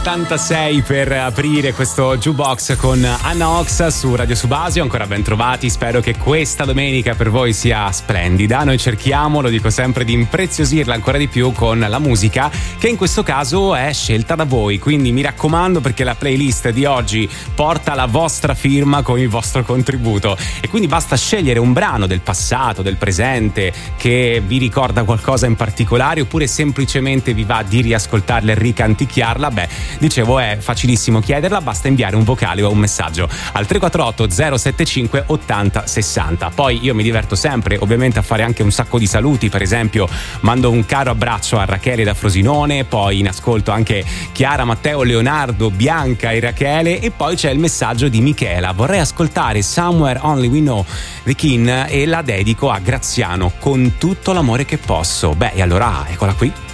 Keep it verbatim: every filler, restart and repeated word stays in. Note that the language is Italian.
ottantasei per aprire questo jukebox con Anna Ox su Radio Subasio. Ancora ben trovati, spero che questa domenica per voi sia splendida. Noi cerchiamo, lo dico sempre, di impreziosirla ancora di più con la musica che in questo caso è scelta da voi, quindi mi raccomando, perché la playlist di oggi porta la vostra firma con il vostro contributo e quindi basta scegliere un brano del passato, del presente che vi ricorda qualcosa in particolare oppure semplicemente vi va di riascoltarla e ricanticchiarla. Beh, dicevo, è facilissimo chiederla, basta inviare un vocale o un messaggio al tre quattro otto zero sette cinque ottanta sessanta. Poi io mi diverto sempre ovviamente a fare anche un sacco di saluti, per esempio mando un caro abbraccio a Rachele da Frosinone, poi in ascolto anche Chiara, Matteo, Leonardo, Bianca e Rachele, e poi c'è il messaggio di Michela: vorrei ascoltare Somewhere Only We Know The King e la dedico a Graziano con tutto l'amore che posso. Beh, e allora eccola qui.